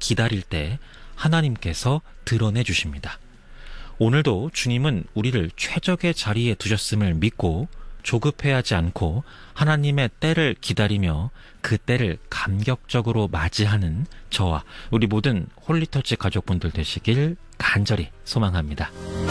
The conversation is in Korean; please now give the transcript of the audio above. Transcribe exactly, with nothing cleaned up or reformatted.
기다릴 때 하나님께서 드러내 주십니다. 오늘도 주님은 우리를 최적의 자리에 두셨음을 믿고 조급해하지 않고 하나님의 때를 기다리며 그 때를 감격적으로 맞이하는 저와 우리 모든 홀리터치 가족분들 되시길 간절히 소망합니다.